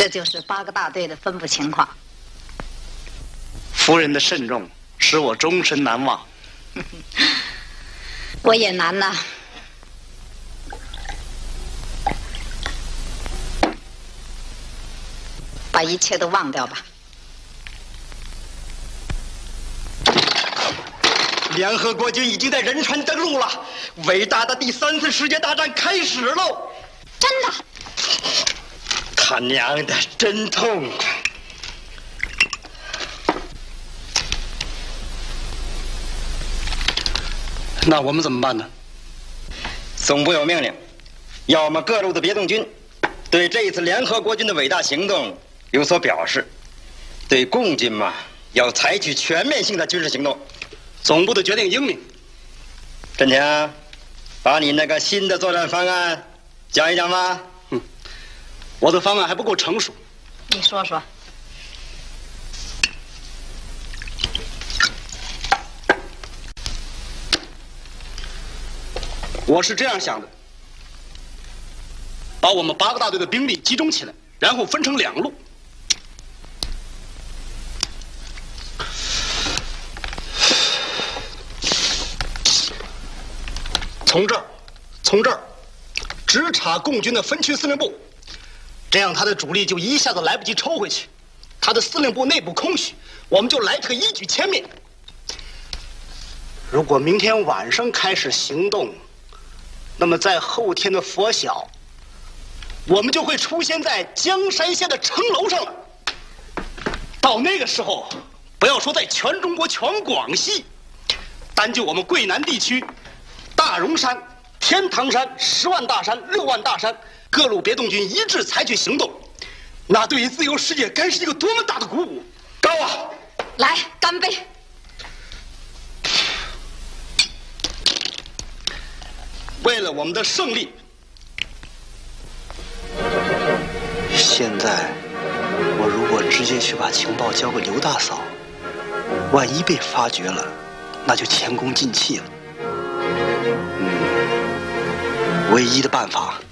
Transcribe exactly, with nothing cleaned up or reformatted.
这就是八个大队的分布情况。 夫人的慎重使我终身难忘。 我也难呐。把一切都忘掉吧。 联合国军已经在仁川登陆了，伟大的第三次世界大战开始喽！ 真的？ 他娘的，真痛快！ 那我们怎么办呢？ 总部有命令，要我们各路的别动军对这一次联合国军的伟大行动有所表示，对共军嘛，要采取全面性的军事行动。 总部的决定英明。 振强，把你那个新的作战方案讲一讲吧。 嗯，我的方案还不够成熟。 你说说。 我是这样想的：把我们八个大队的兵力集中起来，然后分成两路。从这儿，从这儿，直插共军的分区司令部，这样他的主力就一下子来不及抽回去，他的司令部内部空虚，我们就来特一举歼灭。如果明天晚上开始行动，那么在后天的拂晓，我们就会出现在江山县的城楼上了。到那个时候，不要说在全中国、全广西，单就我们桂南地区。大荣山、天堂山、十万大山、六万大山，各路别动军一致采取行动，那对于自由世界该是一个多么大的鼓舞！高啊！ 来，干杯！ 为了我们的胜利， 现在我如果直接去把情报交给刘大嫂，万一被发觉了，那就前功尽弃了。唯一的办法